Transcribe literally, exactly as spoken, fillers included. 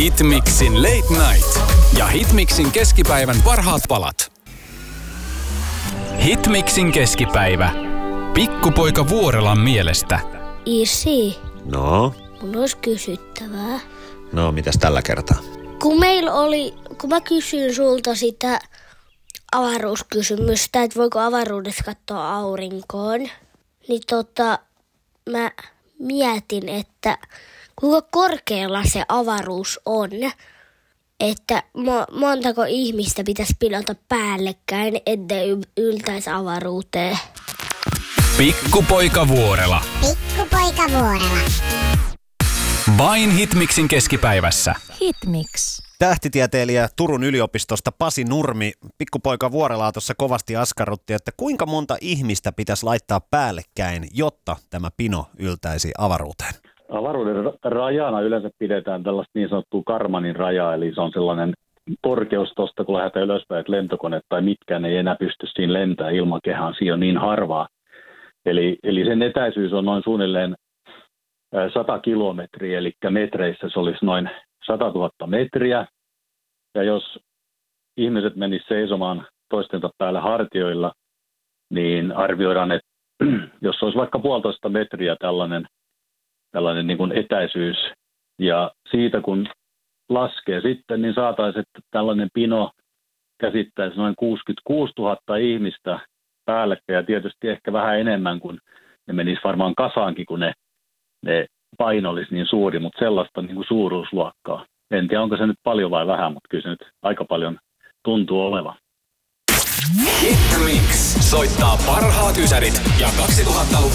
Hitmixin Late Night ja Hitmixin keskipäivän parhaat palat. Hitmixin keskipäivä. Pikkupoika Vuorelan mielestä. Isi, No? mun olisi kysyttävää. No, mitäs tällä kertaa? Kun meillä oli, kun mä kysyin sulta sitä avaruuskysymystä, että voiko avaruudessa katsoa aurinkoon, niin tota, mä mietin, että kuinka korkealla se avaruus on, että mo- montako ihmistä pitäisi pilata päällekkäin, ettei y- yltäisi avaruuteen. Pikkupoika Vuorela. Pikkupoika Vuorela. Vain Hitmixin keskipäivässä. Hitmix. Tähtitieteilijä Turun yliopistosta Pasi Nurmi, pikkupoika Vuorelaa tuossa kovasti askarrutti, että kuinka monta ihmistä pitäisi laittaa päällekkäin, jotta tämä pino yltäisi avaruuteen? Avaruuden rajana yleensä pidetään tällaista niin sanottua Karmanin rajaa, eli se on sellainen korkeus tuosta, kun lähdetään ylöspäin, että lentokone tai mitkään ei enää pysty siinä lentämään ilmakehään, siinä on niin harvaa. Eli, eli sen etäisyys on noin suunnilleen sata kilometriä, eli metreissä se olisi noin sata tuhatta metriä. Ja jos ihmiset menisivät seisomaan toistensa päällä hartioilla, niin arvioidaan, että jos olisi vaikka puolitoista metriä tällainen, tällainen niin kuin etäisyys, ja siitä kun laskee sitten, niin saataisiin, että tällainen pino käsittäisi noin kuusikymmentäkuusituhatta ihmistä päällekkäin, ja tietysti ehkä vähän enemmän, kun ne menisi varmaan kasaankin, kun ne, ne paino olisi niin suuri, mutta sellaista niin kuin suuruusluokkaa. En tiedä, onko se nyt paljon vai vähän, mutta kyllä se nyt aika paljon tuntuu olevan. Hitmix soittaa parhaat ysärit ja kaksituhattaluvun